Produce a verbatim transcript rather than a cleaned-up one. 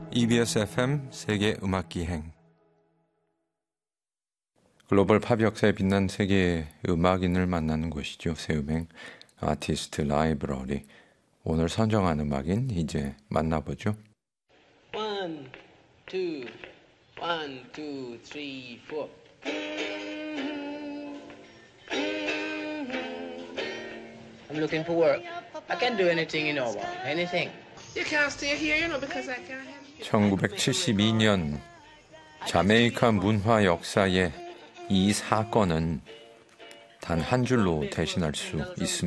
이비에스 에프엠 세계 음악 기행. 글로벌 팝 역사에 빛난 세계 음악인을 만나는 곳이죠. 새음행 아티스트 라이브러리. 오늘 선정한 음악인 이제 만나보죠. One, two, one, two, three, four. I'm looking for work. I can do anything, you know, anything. You can't stay here, you know, because I can't have you. 천구백칠십이 년 자메이카 문화 역사에 이 사건은 단 한 줄로 대신할 수 있습니다.